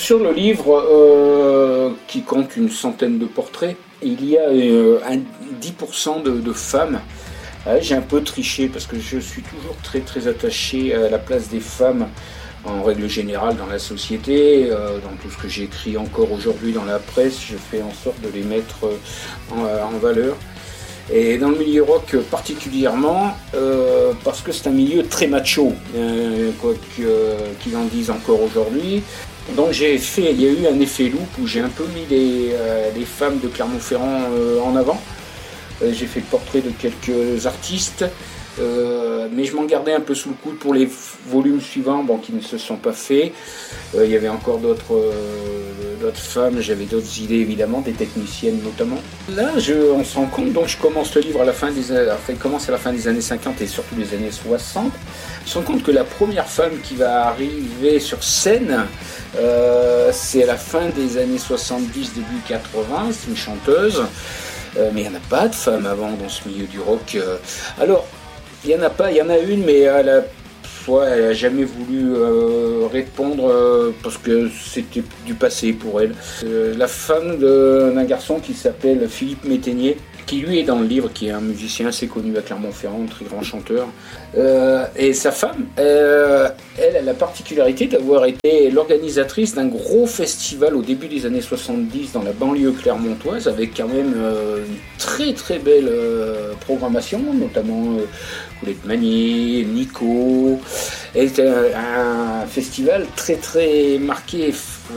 Sur le livre, qui compte une centaine de portraits, il y a 10% de femmes. J'ai un peu triché parce que je suis toujours très très attaché à la place des femmes en règle générale dans la société, dans tout ce que j'écris encore aujourd'hui dans la presse, je fais en sorte de les mettre en valeur. Et dans le milieu rock particulièrement, parce que c'est un milieu très macho, quoi qu'ils en disent encore aujourd'hui. Donc il y a eu un effet loupe où j'ai un peu mis les femmes de Clermont-Ferrand en avant. J'ai fait le portrait de quelques artistes, mais je m'en gardais un peu sous le coude pour les volumes suivants, qui ne se sont pas faits. Il y avait encore d'autres femmes, j'avais d'autres idées évidemment, des techniciennes notamment. Là, on se rend compte, donc je commence le livre il commence à la fin des années 50 et surtout des années 60. On se rend compte que la première femme qui va arriver sur scène, c'est à la fin des années 70, début 80, c'est une chanteuse. Mais il n'y en a pas de femmes avant dans ce milieu du rock. Alors, il y en a une, mais elle a jamais voulu répondre parce que c'était du passé pour elle. La femme d'un garçon qui s'appelle Philippe Métainier, qui lui est dans le livre, qui est un musicien assez connu à Clermont-Ferrand, un très grand chanteur. Et sa femme, elle a la particularité d'avoir été l'organisatrice d'un gros festival au début des années 70 dans la banlieue clermontoise, avec quand même une très très belle programmation, notamment Colette Magnier, Nico. Et c'était un festival très très marqué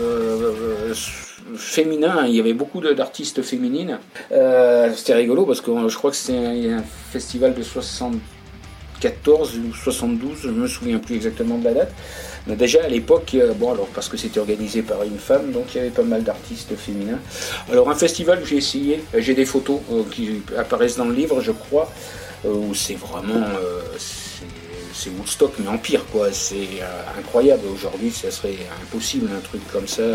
féminin, il y avait beaucoup d'artistes féminines. C'était rigolo parce que je crois que c'est un festival de 74 ou 72, je ne me souviens plus exactement de la date. Mais déjà à l'époque, parce que c'était organisé par une femme, donc il y avait pas mal d'artistes féminins. Alors un festival où j'ai essayé, j'ai des photos qui apparaissent dans le livre, je crois, où c'est vraiment... c'est Woodstock mais en pire quoi, c'est incroyable. Aujourd'hui ça serait impossible un truc comme ça.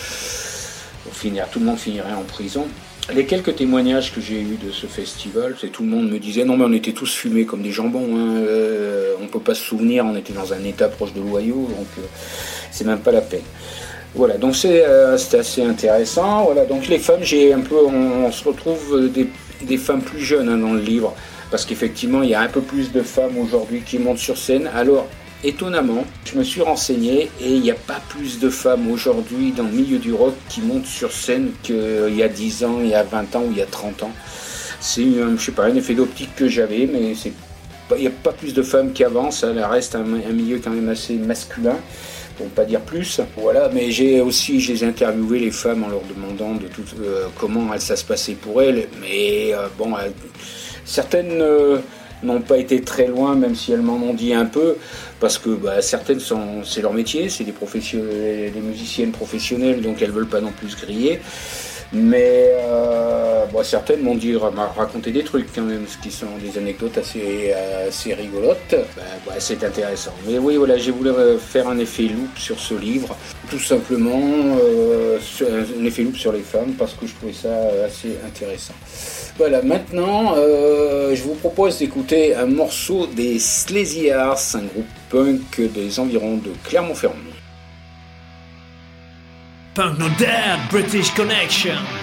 Tout le monde finirait en prison. Les quelques témoignages que j'ai eus de ce festival, tout le monde me disait non mais on était tous fumés comme des jambons, on peut pas se souvenir, on était dans un état proche de l'Ohio, donc c'est même pas la peine. Voilà, donc c'était assez intéressant. Voilà, donc les femmes, on se retrouve des femmes plus jeunes dans le livre, parce qu'effectivement il y a un peu plus de femmes aujourd'hui qui montent sur scène. Alors étonnamment, je me suis renseigné et il n'y a pas plus de femmes aujourd'hui dans le milieu du rock qui montent sur scène qu'il y a 10 ans, il y a 20 ans ou il y a 30 ans. C'est un effet d'optique que j'avais, mais il n'y a pas plus de femmes qui avancent, ça reste un milieu quand même assez masculin, pour ne pas dire plus. Voilà, mais je les ai interviewé les femmes en leur demandant comment ça se passait pour elles, mais certaines... n'ont pas été très loin, même si elles m'en ont dit un peu, parce que certaines c'est leur métier, c'est des musiciennes professionnelles, donc elles veulent pas non plus se griller. Mais certaines m'ont dit raconter des trucs quand même, ce qui sont des anecdotes assez rigolotes. C'est intéressant. Mais oui, voilà, j'ai voulu faire un effet loupe sur ce livre, tout simplement un effet loupe sur les femmes, parce que je trouvais ça assez intéressant. Voilà, maintenant, je vous propose d'écouter un morceau des Sleazy Hearts, un groupe punk des environs de Clermont-Ferrand. Punk No Dead, British Connection.